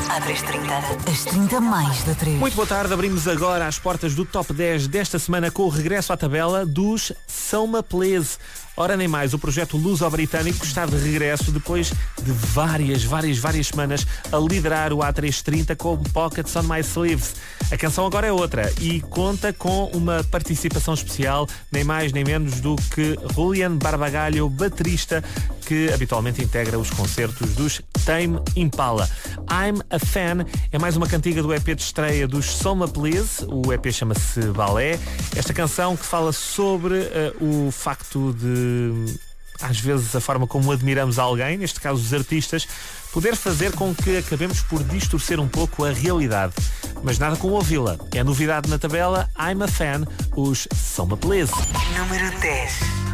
A330. As 30 mais da 3. Muito boa tarde, abrimos agora as portas do Top 10 desta semana com o regresso à tabela dos Soma Please. Ora nem mais, o projeto luso-britânico está de regresso depois de várias semanas a liderar o A330 com Pockets on My Sleeves. A canção agora é outra e conta com uma participação especial, nem mais nem menos do que Julian Barbagalho, baterista, que habitualmente integra os concertos dos Tame Impala. I'm a Fan é mais uma cantiga do EP de estreia dos Soma Please. O EP chama-se Balé. Esta canção que fala sobre o facto de, às vezes, a forma como admiramos alguém, neste caso os artistas, poder fazer com que acabemos por distorcer um pouco a realidade. Mas nada como ouvi-la. É novidade na tabela I'm a Fan, os Soma Please. Número 10.